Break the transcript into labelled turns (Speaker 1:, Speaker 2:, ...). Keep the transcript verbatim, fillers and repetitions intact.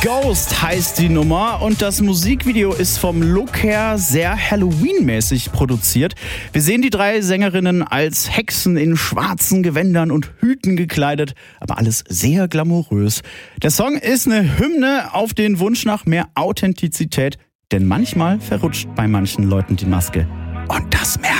Speaker 1: Ghost heißt die Nummer und das Musikvideo ist vom Look her sehr Halloween-mäßig produziert. Wir sehen die drei Sängerinnen als Hexen in schwarzen Gewändern und Hüten gekleidet, aber alles sehr glamourös. Der Song ist eine Hymne auf den Wunsch nach mehr Authentizität, denn manchmal verrutscht bei manchen Leuten die Maske. Und das merkt